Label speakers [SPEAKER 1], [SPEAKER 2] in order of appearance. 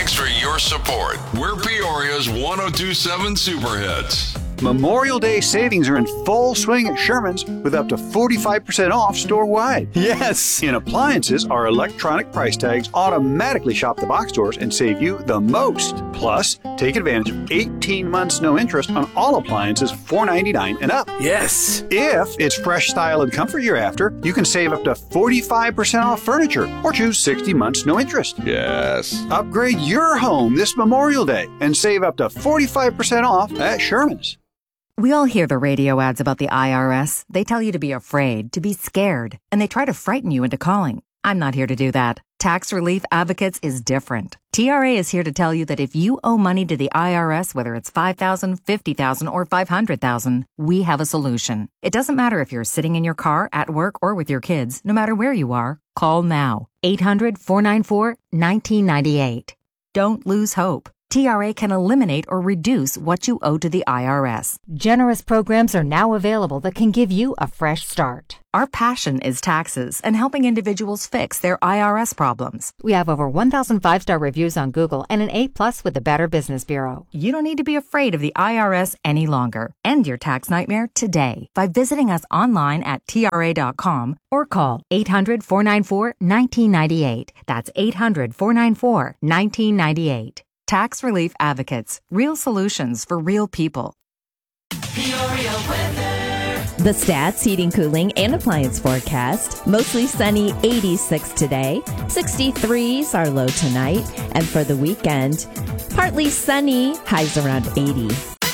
[SPEAKER 1] Thanks for your support. We're Peoria's 1027 Superhits.
[SPEAKER 2] Memorial Day savings are in full swing at Sherman's with up to 45% off store-wide.
[SPEAKER 3] Yes!
[SPEAKER 2] In appliances, our electronic price tags automatically shop the box stores and save you the most. Plus, take advantage of 18 months no interest on all appliances $4.99 and up.
[SPEAKER 3] Yes!
[SPEAKER 2] If it's fresh style and comfort you're after, you can save up to 45% off furniture or choose 60 months no interest.
[SPEAKER 1] Yes.
[SPEAKER 2] Upgrade your home this Memorial Day and save up to 45% off at Sherman's.
[SPEAKER 4] We all hear the radio ads about the IRS. They tell you to be afraid, to be scared, and they try to frighten you into calling. I'm not here to do that. Tax Relief Advocates is different. TRA is here to tell you that if you owe money to the IRS, whether it's $5,000, $50,000, or $500,000, we have a solution. It doesn't matter if you're sitting in your car, at work, or with your kids. No matter where you are, call now. 800-494-1998. Don't lose hope. TRA can eliminate or reduce what you owe to the IRS.
[SPEAKER 5] Generous programs are now available that can give you a fresh start.
[SPEAKER 4] Our passion is taxes and helping individuals fix their IRS problems.
[SPEAKER 5] We have over 1,000 5-star reviews on Google and an A+ with the Better Business Bureau.
[SPEAKER 4] You don't need to be afraid of the IRS any longer. End your tax nightmare today by visiting us online at TRA.com or call 800-494-1998. That's 800-494-1998. Tax Relief Advocates. Real solutions for real people.
[SPEAKER 6] Peoria weather.
[SPEAKER 7] The Stats Heating, Cooling, and Appliance forecast. Mostly sunny, 86 today. 63s are low tonight. And for the weekend, partly sunny, highs around 80.